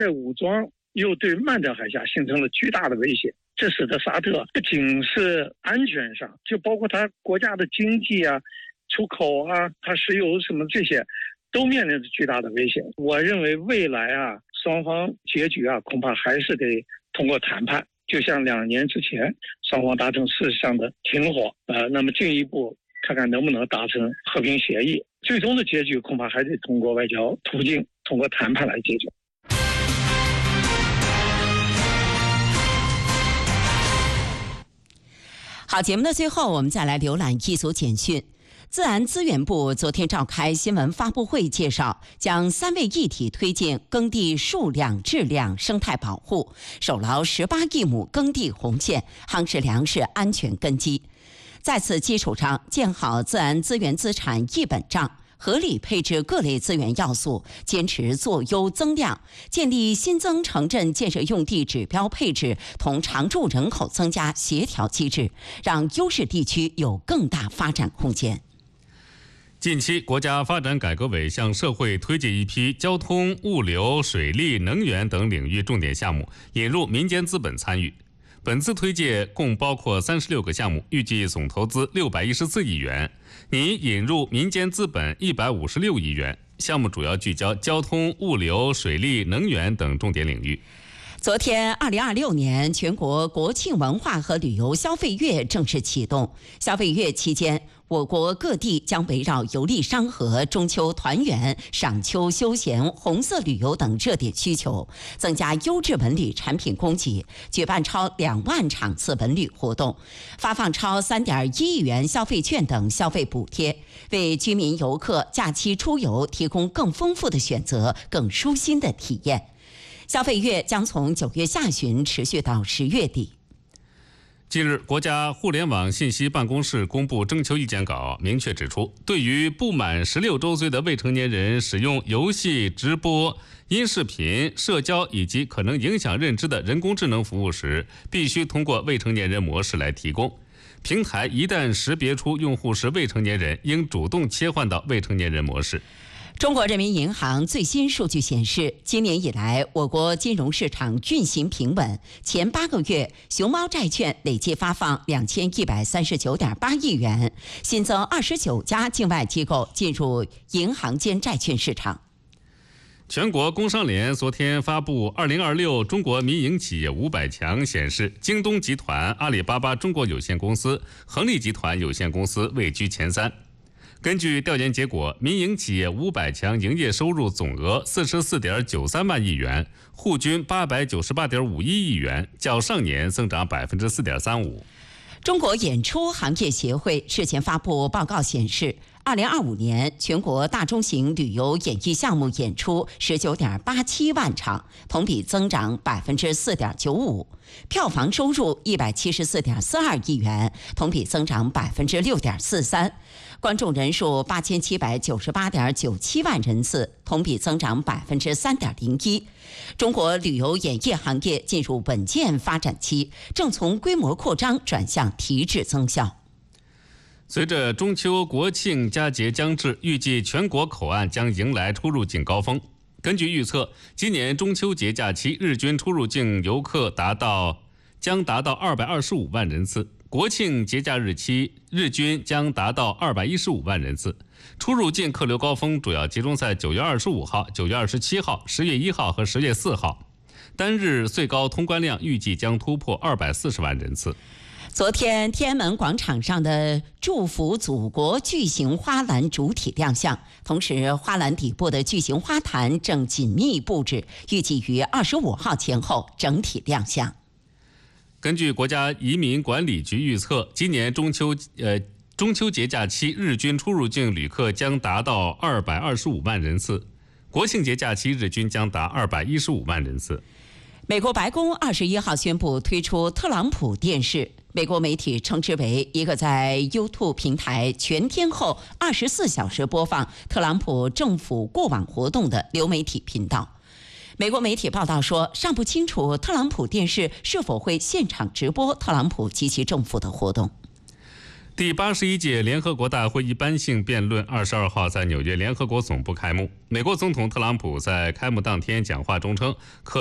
在武装又对曼德海峡形成了巨大的威胁，这使得沙特不仅是安全上，就包括它国家的经济啊、出口啊、它石油什么这些，都面临着巨大的危险。我认为未来啊，双方结局啊，恐怕还是得通过谈判，就像2年之前双方达成事实上的停火，那么进一步看看能不能达成和平协议。最终的结局恐怕还得通过外交途径，通过谈判来解决。 好，节目的最后，我们再来浏览一组简讯。自然资源部昨天召开新闻发布会，介绍将3位一体推进耕地数量、质量、生态保护，守牢18亿亩耕地红线，夯实粮食安全根基。在此基础上，建好自然资源资产一本账，合理配置各类资源要素，坚持做优增量，建立新增城镇建设用地指标配置同常住人口增加协调机制，让优势地区有更大发展空间。 近期，国家发展改革委向社会推介一批交通、物流、水利、能源等领域重点项目，引入民间资本参与。本次推介共包括36个项目，预计总投资614亿元，拟引入民间资本156亿元。项目主要聚焦交通、物流、水利、能源等重点领域。 昨天，2026年全国国庆文化和旅游消费月正式启动。消费月期间，我国各地将围绕游历山河、中秋团圆、赏秋休闲、红色旅游等热点需求，增加优质文旅产品供给，举办超2万场次文旅活动，发放超3.1亿元消费券等消费补贴，为居民游客假期出游提供更丰富的选择、更舒心的体验。消费月将从9月下旬持续到10月底。 近日，国家互联网信息办公室公布征求意见稿，明确指出，对于不满16周岁的未成年人使用游戏、直播、音视频、社交以及可能影响认知的人工智能服务时，必须通过未成年人模式来提供。平台一旦识别出用户是未成年人，应主动切换到未成年人模式。 中国人民银行最新数据显示，今年以来，我国金融市场运行平稳。前8个月，熊猫债券累计发放2139.8亿元，新增29家境外机构进入银行间债券市场。 全国工商联昨天发布2026中国民营企业500强，显示京东集团、阿里巴巴中国有限公司、恒力集团有限公司位居前3。根据调研结果，民营企业500强营业收入总额44.93万亿元，户均898.51亿元，较上年增长4.35%。 中国演出行业协会日前发布报告显示，2025年全国大中型旅游演艺项目演出19.87万场，同比增长4.95%，票房收入174.42亿元，同比增长6.43%，观众人数8798.97万人次，同比增长3.01%。中国旅游演艺行业进入稳健发展期，正从规模扩张转向提质增效。 随着中秋、国庆佳节将至，预计全国口岸将迎来出入境高峰。根据预测，今年中秋节假期日均出入境游客将达到225万人次，国庆节假日期日均将达到215万人次。出入境客流高峰主要集中在9月25号、9月27号、10月1号和10月4号，单日最高通关量预计将突破240万人次。 昨天，天安门广场上的祝福祖国巨型花篮主体亮相，同时花篮底部的巨型花坛正紧密布置，预计于25号前后整体亮相。 根据国家移民管理局预测，今年中秋节假期日均出入境旅客将达到225万人次，国庆节假期日均将达215万人次。 美国白宫21号宣布推出特朗普电视，美国媒体称之为一个在 YouTube 平台全天候24小时播放特朗普政府过往活动的流媒体频道。美国媒体报道说，尚不清楚特朗普电视是否会现场直播特朗普及其政府的活动。 第81届联合国大会一般性辩论22号在纽约联合国总部开幕。美国总统特朗普在开幕当天讲话中称，